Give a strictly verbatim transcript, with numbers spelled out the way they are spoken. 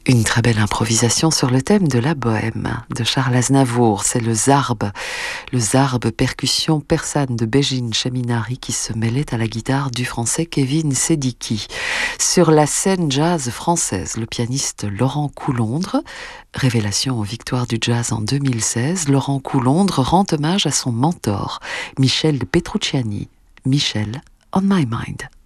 Une très belle improvisation sur le thème de la bohème de Charles Aznavour. C'est le zarb, le zarb percussion persane de Bejin Chaminari qui se mêlait à la guitare du français Kevin Sediki. Sur la scène jazz française, le pianiste Laurent Coulondre, révélation aux Victoires du Jazz en deux mille seize, Laurent Coulondre rend hommage à son mentor, Michel Petrucciani. Michel, on my mind.